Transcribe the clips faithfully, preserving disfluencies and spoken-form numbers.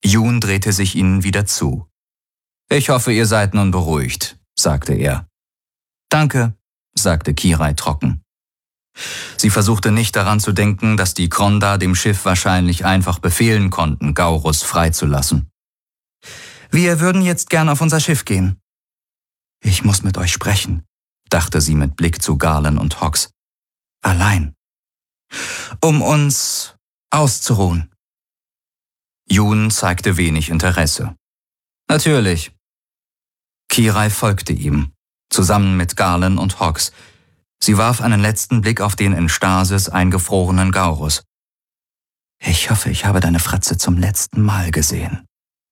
Jun drehte sich ihnen wieder zu. »Ich hoffe, ihr seid nun beruhigt«, sagte er. »Danke«, sagte Kirai trocken. Sie versuchte nicht daran zu denken, dass die Kronda dem Schiff wahrscheinlich einfach befehlen konnten, Gaurus freizulassen. »Wir würden jetzt gern auf unser Schiff gehen.« »Ich muss mit euch sprechen«, dachte sie mit Blick zu Garland und Hawks. »Allein. Um uns auszuruhen.« Jun zeigte wenig Interesse. »Natürlich.« Kirai folgte ihm, zusammen mit Garland und Hawks. Sie warf einen letzten Blick auf den in Stasis eingefrorenen Gaurus. »Ich hoffe, ich habe deine Fratze zum letzten Mal gesehen.«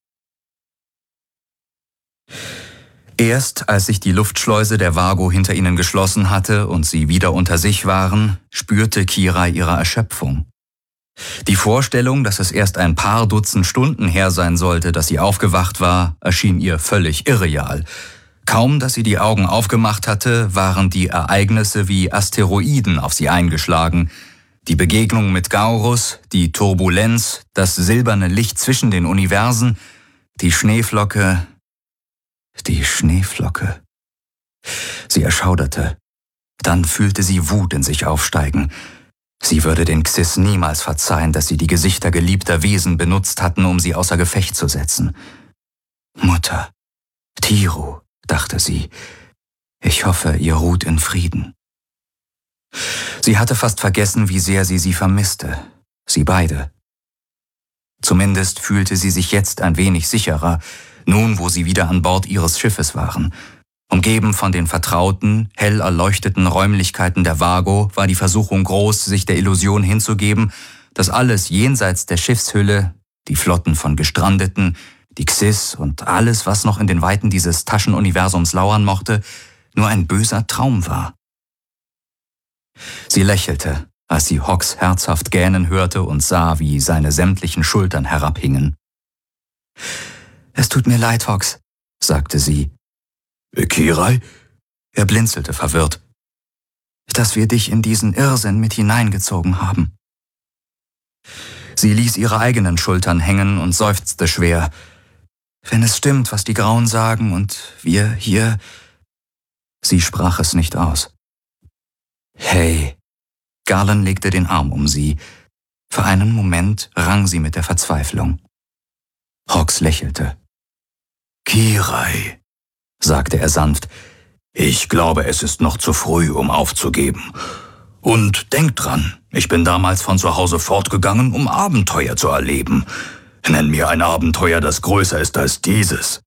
Erst als sich die Luftschleuse der Vago hinter ihnen geschlossen hatte und sie wieder unter sich waren, spürte Kirai ihre Erschöpfung. Die Vorstellung, dass es erst ein paar Dutzend Stunden her sein sollte, dass sie aufgewacht war, erschien ihr völlig irreal. Kaum, dass sie die Augen aufgemacht hatte, waren die Ereignisse wie Asteroiden auf sie eingeschlagen. Die Begegnung mit Gaurus, die Turbulenz, das silberne Licht zwischen den Universen, die Schneeflocke, die Schneeflocke. Sie erschauderte. Dann fühlte sie Wut in sich aufsteigen. Sie würde den Xyz niemals verzeihen, dass sie die Gesichter geliebter Wesen benutzt hatten, um sie außer Gefecht zu setzen. Mutter, Tiru, dachte sie, ich hoffe, ihr ruht in Frieden. Sie hatte fast vergessen, wie sehr sie sie vermisste, sie beide. Zumindest fühlte sie sich jetzt ein wenig sicherer, nun wo sie wieder an Bord ihres Schiffes waren. Umgeben von den vertrauten, hell erleuchteten Räumlichkeiten der Vago war die Versuchung groß, sich der Illusion hinzugeben, dass alles jenseits der Schiffshülle, die Flotten von Gestrandeten, die Xyz und alles, was noch in den Weiten dieses Taschenuniversums lauern mochte, nur ein böser Traum war. Sie lächelte, als sie Hawks herzhaft gähnen hörte und sah, wie seine sämtlichen Schultern herabhingen. »Es tut mir leid, Hawks«, sagte sie. »Kirai?« Er blinzelte verwirrt. »Dass wir dich in diesen Irrsinn mit hineingezogen haben.« Sie ließ ihre eigenen Schultern hängen und seufzte schwer. »Wenn es stimmt, was die Grauen sagen und wir hier...« Sie sprach es nicht aus. »Hey!« Garland legte den Arm um sie. Für einen Moment rang sie mit der Verzweiflung. Hawks lächelte. »Kirai«, sagte er sanft, »ich glaube, es ist noch zu früh, um aufzugeben. Und denk dran, ich bin damals von zu Hause fortgegangen, um Abenteuer zu erleben. Nenn mir ein Abenteuer, das größer ist als dieses.«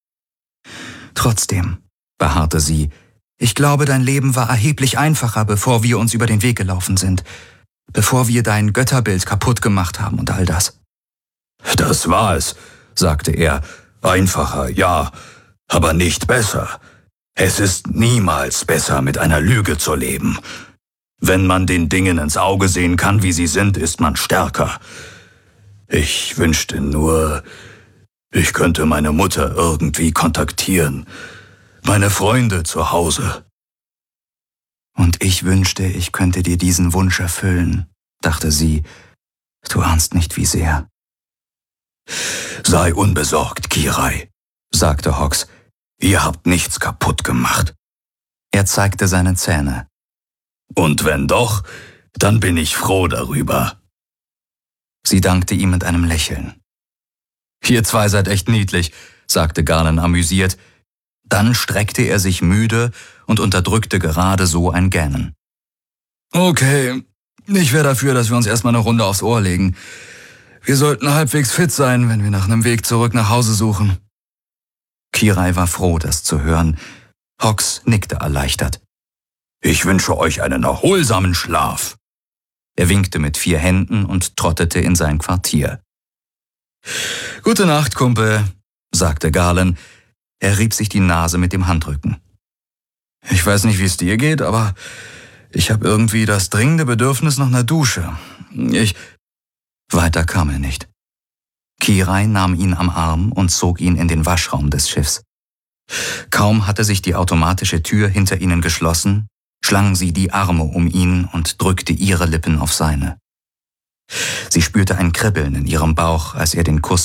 »Trotzdem«, beharrte sie, »ich glaube, dein Leben war erheblich einfacher, bevor wir uns über den Weg gelaufen sind, bevor wir dein Götterbild kaputt gemacht haben und all das.« »Das war es«, sagte er, »einfacher, ja, aber nicht besser. Es ist niemals besser, mit einer Lüge zu leben. Wenn man den Dingen ins Auge sehen kann, wie sie sind, ist man stärker. Ich wünschte nur, ich könnte meine Mutter irgendwie kontaktieren, meine Freunde zu Hause.« »Und ich wünschte, ich könnte dir diesen Wunsch erfüllen«, dachte sie. »Du ahnst nicht, wie sehr.« »Sei unbesorgt, Kirai«, sagte Hawks. »Ihr habt nichts kaputt gemacht.« Er zeigte seine Zähne. »Und wenn doch, dann bin ich froh darüber.« Sie dankte ihm mit einem Lächeln. »Ihr zwei seid echt niedlich«, sagte Garland amüsiert. Dann streckte er sich müde und unterdrückte gerade so ein Gähnen. »Okay, ich wäre dafür, dass wir uns erstmal eine Runde aufs Ohr legen. Wir sollten halbwegs fit sein, wenn wir nach einem Weg zurück nach Hause suchen.« Kirai war froh, das zu hören. Hawks nickte erleichtert. »Ich wünsche euch einen erholsamen Schlaf.« Er winkte mit vier Händen und trottete in sein Quartier. »Gute Nacht, Kumpel«, sagte Garland. Er rieb sich die Nase mit dem Handrücken. »Ich weiß nicht, wie es dir geht, aber ich habe irgendwie das dringende Bedürfnis nach einer Dusche. Ich...« Weiter kam er nicht. Kirai nahm ihn am Arm und zog ihn in den Waschraum des Schiffs. Kaum hatte sich die automatische Tür hinter ihnen geschlossen, schlang sie die Arme um ihn und drückte ihre Lippen auf seine. Sie spürte ein Kribbeln in ihrem Bauch, als er den Kuss